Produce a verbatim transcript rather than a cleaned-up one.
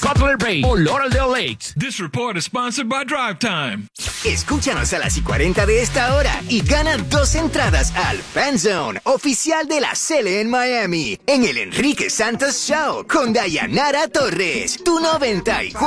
Cutler Bay o Lauderdale Lakes. This report is sponsored by Drive Time. Escúchanos a las y cuarenta de esta hora y gana dos entradas al Fan Zone, oficial de la Cele en Miami, en el Enrique Santos Show con Dayanara Torres, tu noventa y cuatro.